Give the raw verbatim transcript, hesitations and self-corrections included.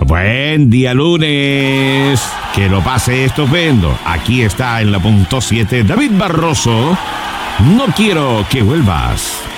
Buen día lunes. Que lo pase estupendo. Aquí está en la punto siete David Barroso. No quiero que vuelvas.